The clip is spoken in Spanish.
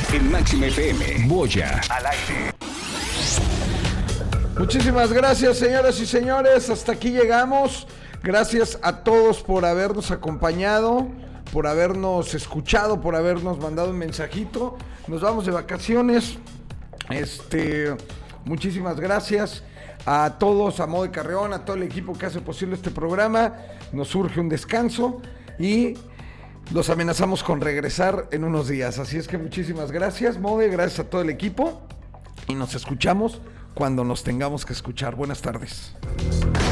En Máxima FM, Boya al aire. Muchísimas gracias, señoras y señores. Hasta aquí llegamos. Gracias a todos por habernos acompañado, por habernos escuchado, por habernos mandado un mensajito. Nos vamos de vacaciones. Muchísimas gracias a todos, a Mode Carreón, a todo el equipo que hace posible este programa. Nos surge un descanso y los amenazamos con regresar en unos días. Así es que muchísimas gracias, Mode, gracias a todo el equipo y nos escuchamos cuando nos tengamos que escuchar. Buenas tardes.